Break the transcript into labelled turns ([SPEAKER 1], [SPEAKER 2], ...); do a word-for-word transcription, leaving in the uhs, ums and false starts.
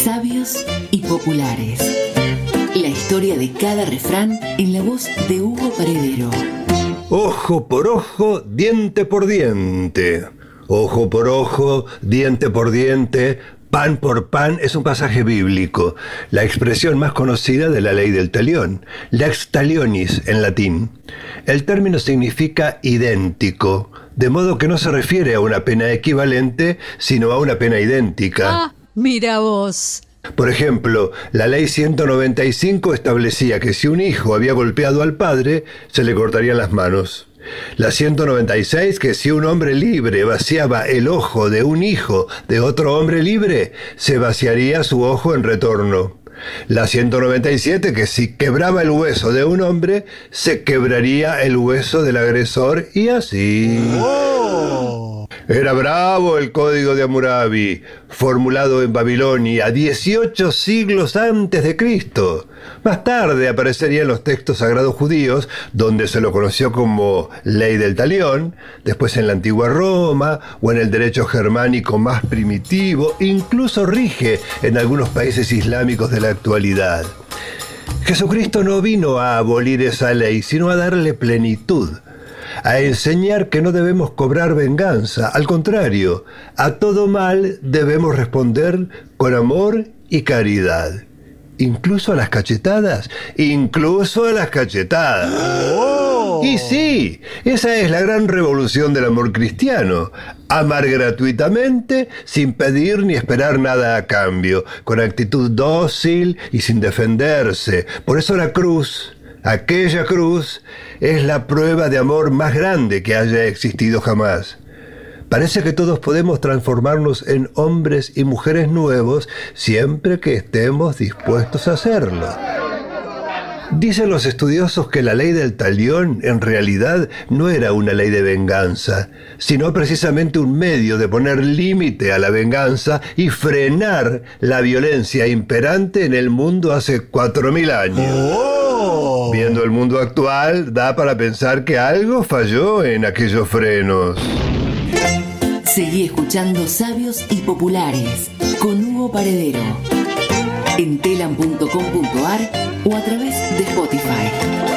[SPEAKER 1] Sabios y populares. La historia de cada refrán en la voz de Hugo Paredero.
[SPEAKER 2] Ojo por ojo, diente por diente. Ojo por ojo, diente por diente, pan por pan es un pasaje bíblico, la expresión más conocida de la ley del talión, lex talionis en latín. El término significa idéntico, de modo que no se refiere a una pena equivalente, sino a una pena idéntica.
[SPEAKER 3] Ah, mira vos.
[SPEAKER 2] Por ejemplo, la ley ciento noventa y cinco establecía que si un hijo había golpeado al padre, se le cortarían las manos. La ciento noventa y seis, que si un hombre libre vaciaba el ojo de un hijo de otro hombre libre, se vaciaría su ojo en retorno. La ciento noventa y siete, que si quebraba el hueso de un hombre, se quebraría el hueso del agresor y así. ¡Oh! Era bravo el código de Hammurabi, formulado en Babilonia dieciocho siglos antes de Cristo. Más tarde aparecería en los textos sagrados judíos, donde se lo conoció como ley del talión, después en la antigua Roma o en el derecho germánico más primitivo, incluso rige en algunos países islámicos de la actualidad. Jesucristo no vino a abolir esa ley, sino a darle plenitud, a enseñar que no debemos cobrar venganza, al contrario, a todo mal debemos responder con amor y caridad. Incluso a las cachetadas, incluso a las cachetadas. Oh. Y sí, esa es la gran revolución del amor cristiano. Amar gratuitamente, sin pedir ni esperar nada a cambio, con actitud dócil y sin defenderse. Por eso la cruz, aquella cruz, es la prueba de amor más grande que haya existido jamás. Parece que todos podemos transformarnos en hombres y mujeres nuevos siempre que estemos dispuestos a hacerlo. Dicen los estudiosos que la ley del talión en realidad no era una ley de venganza, sino precisamente un medio de poner límite a la venganza y frenar la violencia imperante en el mundo hace cuatro mil años. Oh. Viendo el mundo actual, da para pensar que algo falló en aquellos frenos.
[SPEAKER 1] Seguí escuchando Sabios y Populares con Hugo Paredero en telam punto com punto ar o a través de Spotify.